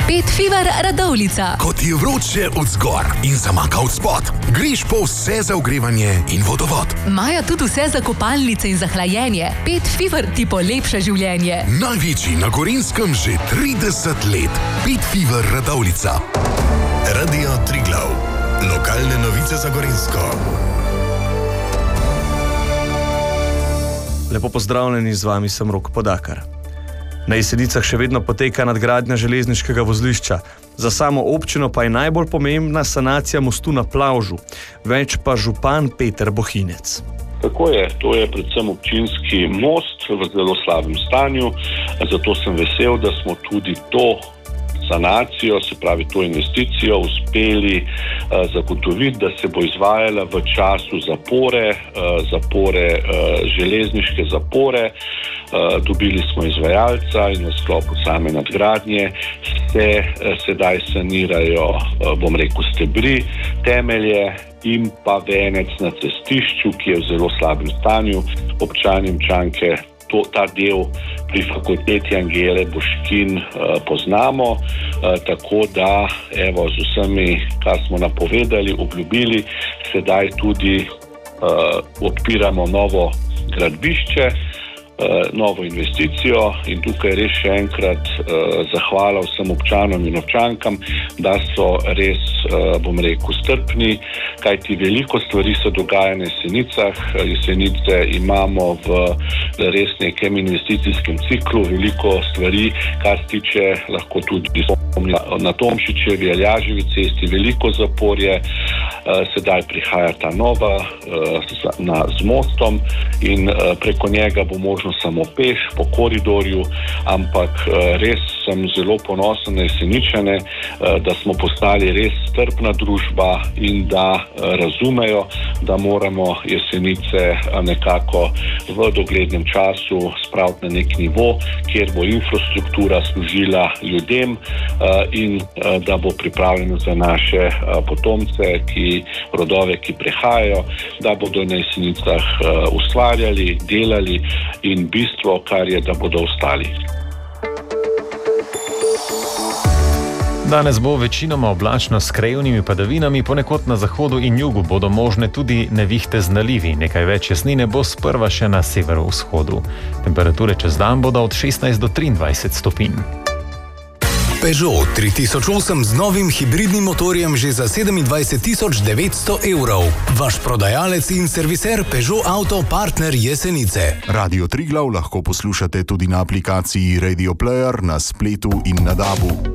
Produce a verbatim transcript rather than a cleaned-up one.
Pet Fever Radovljica. Ko ti je vroče od zgor in zamaka od spod, greš po vse za ogrevanje in vodovod. Imajo tudi vse za kopalnice in za hlajenje. Pet Fever ti polepša življenje. Največji na Gorenjskem že trideset let. Pet Fever Radovljica. Radio Triglav. Lokalne novice za Gorenjsko. Lepo pozdravljeni, z vami sem Rok Podakar. Na Jesenicah še vedno poteka nadgradnja železniškega vozlišča. Za samo občino pa je najbolj pomembna sanacija mostu na Plavžu. Več pa župan Peter Bohinec. Tako je, to je predvsem občinski most v zelo slabem stanju, zato sem vesel, da smo tudi to sanacijo, se pravi to investicijo, uspeli uh, zagotoviti, da se bo izvajala v času zapore, uh, zapore, uh, železniške zapore. Uh, dobili smo izvajalca in v sklopu same nadgradnje se uh, sedaj sanirajo, uh, bom rekel, stebri, temelje in pa venec na cestišču, ki je v zelo slabem stanju. Občani Občanke To, ta del pri fakulteti Angele Boškin uh, poznamo, uh, tako da evo, z vsemi, kar smo napovedali, obljubili, sedaj tudi uh, odpiramo novo gradbišče, uh, novo investicijo in tukaj res še enkrat uh, zahvala vsem občanom in občankam, da so res, uh, bom rekel, strpni, kajti veliko stvari se dogaja na Jesenicah. Jesenice imamo v res nekem investicijskem ciklu, veliko stvari, kar se tiče lahko tudi na Tomšičevi, Aljaževi cesti, veliko zaporje, sedaj prihaja ta nova na, z mostom in preko njega bo možno samo peš po koridorju, ampak res sem zelo ponosen na Jeseničane, da smo postali res strpna družba in da razumejo, da moramo Jesenice nekako v doglednem času spraviti na nek nivo, kjer bo infrastruktura služila ljudem in da bo pripravljena za naše potomce, ki, rodove, ki prihajajo, da bodo na Jesenicah ustvarjali, delali in bistvo, kar je, da bodo ostali. Danes bo večinoma oblačno s krajevnimi padavinami, ponekod na zahodu in jugu bodo možne tudi nevihte z nalivi. Nekaj več jasnine bo sprva še na severovzhodu. Temperature čez dan bodo od šestnajst do triindvajset stopinj. Peugeot tri tisoč osem z novim hibridnim motorjem že za sedemindvajset tisoč devetsto evrov. Vaš prodajalec in serviser Peugeot Auto Partner Jesenice. Radio Triglav lahko poslušate tudi na aplikaciji Radio Player, na spletu in na dabu.